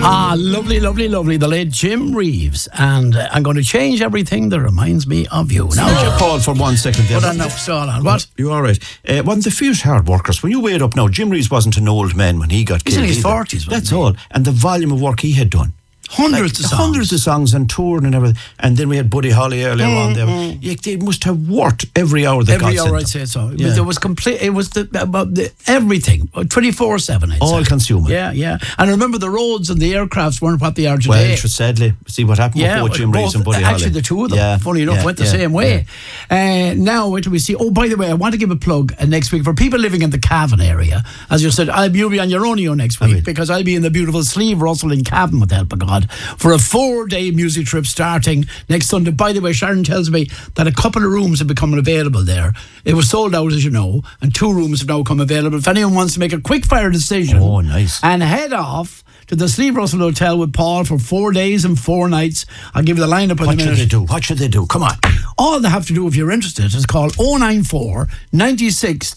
Lovely. The late Jim Reeves. And I'm going to change everything that reminds me of you. Now, Paul, for 1 second there. Hold on now, stall on. What? You're all right. Wasn't the fierce hard workers? When you weighed up now, Jim Reeves wasn't an old man when he got killed. He's in his 40s. That's all. And the volume of work he had done. Hundreds of songs and touring and everything. And then we had Buddy Holly earlier on there. Yeah, they must have worked every hour that every hour, I'd say so. It was complete. It was everything 24/7. All consuming. Yeah. And remember, the roads and the aircrafts weren't what they are today. Well, sadly, see what happened with both Jim Reeves and Buddy Holly. Actually, the two of them, funny enough, went the same way. Now, wait till we see. Oh, by the way, I want to give a plug next week for people living in the Cavan area. As you said, you'll be on your own next week because I'll be in the beautiful Slieve Russell in Cavan, with the help of God, for a 4-day music trip starting next Sunday. By the way, Sharon tells me that a couple of rooms have become available there. It was sold out, as you know, and 2 rooms have now come available. If anyone wants to make a quick fire decision and head off to the Slieve Russell Hotel with Paul for 4 days and 4 nights, I'll give you the lineup in a minute. What should they do? Come on. All they have to do, if you're interested, is call 094 96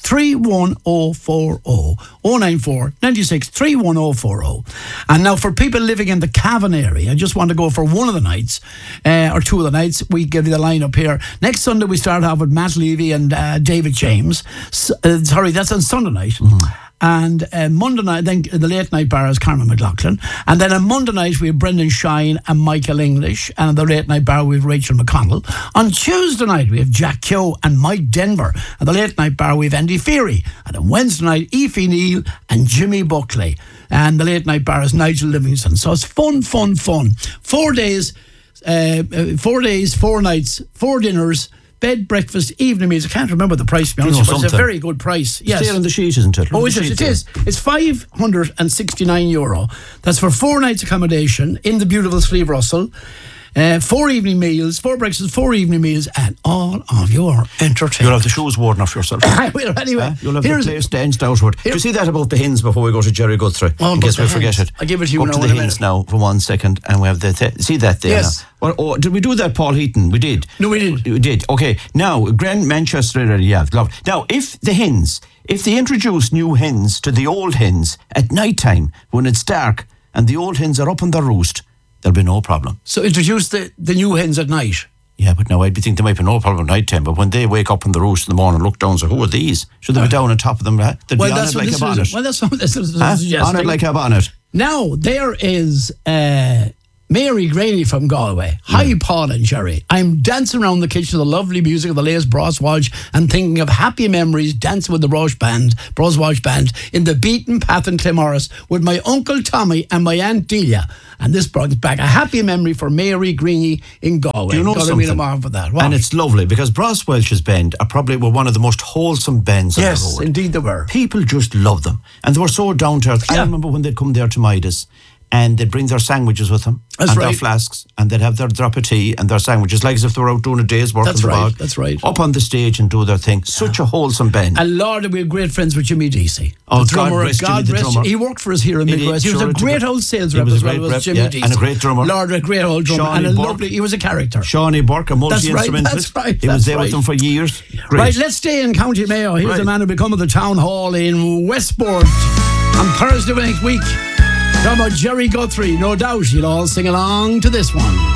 31040. 094 96 31040. And now, for people living in the Cavan area, I just want to go for one of the nights, or 2 of the nights. We give you the lineup here. Next Sunday, we start off with Matt Levy and David James. Sorry, that's on Sunday night. And Monday night, then the late night bar is Carmen McLaughlin. And then on Monday night, we have Brendan Shine and Michael English. And on the late night bar, we have Rachel McConnell. On Tuesday night, we have Jack Keogh and Mike Denver. And the late night bar, we have Andy Feary. And on Wednesday night, Aoife Neal and Jimmy Buckley. And the late night bar is Nigel Livingston. So it's fun. 4 days, 4 days, 4 nighs, 4 dinners, bed, breakfast, evening meals. I can't remember the price, to be honest, but it's a very good price. Yes. It's there on the sheet, isn't it? It is. It's €569. That's for 4 nights accommodation in the beautiful Slieve Russell. 4 evening meals, 4 breakfasts, 4 evening meals, and all of your entertainment. You'll have the shoes worn off yourself. I will, anyway. You'll have the place danced outward. Do you see that about the hens before we go to Jerry Guthrie? In case we forget it. I'll give it to you now. Go to the hens now for 1 second, and we have see that there now. Well, did we do that, Paul Heaton? We did. No, we didn't. We did. Okay. Now, Grand Manchester area. Now, if they introduce new hens to the old hens at night time when it's dark and the old hens are up on their roost, there'll be no problem. So introduce the new hens at night. Yeah, but now I'd be thinking there might be no problem at night time, but when they wake up on the roost in the morning and look down, so who are these? Should they be down on top of them? They'd be on it like a bonnet. Well, that's what this is suggesting. On it like a bonnet. Now, there is Mary Graney from Galway. Hi, Paul and Jerry. I'm dancing around the kitchen to the lovely music of the latest Bros Walsh and thinking of happy memories dancing with the Bros Walsh Band in the beaten path in Clamorris with my Uncle Tommy and my Aunt Delia. And this brings back a happy memory for Mary Greeny in Galway. Do you know something? For that. And it's lovely because Bros Welsh's band were one of the most wholesome bands on the road. Yes, indeed they were. People just loved them. And they were so down to earth. Yeah. I remember when they'd come there to Midas and they'd bring their sandwiches with them. Their flasks, and they'd have their drop of tea and their sandwiches, like as if they were out doing a day's work in the bog. That's right. Up on the stage and do their thing. Such a wholesome band. And Lord, we had great friends with Jimmy Deasy. Oh, the drummer. God rest Jimmy. He worked for us here in Midwest. He was a great old sales rep as well, was Jimmy Deasy. And a great drummer. Lord, a great old drummer. And a lovely, he was a character. Shawnee Burke, a multi-instrumentalist. That's right. He was there with them for years. Great. Right, let's stay in County Mayo. Here's the man who become of the town hall in Westport on Thursday next week. Talking about Jerry Guthrie, no doubt you'll all sing along to this one.